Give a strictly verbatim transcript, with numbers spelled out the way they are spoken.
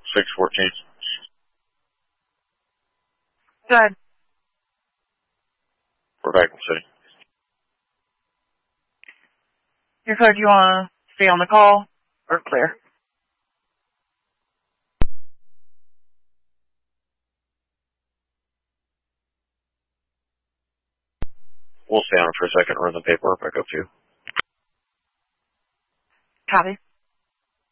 six fourteen. Go ahead. We're back in the city. Your code, do you want to stay on the call or clear? We'll stay on it for a second, run the paperwork back up to you. Copy.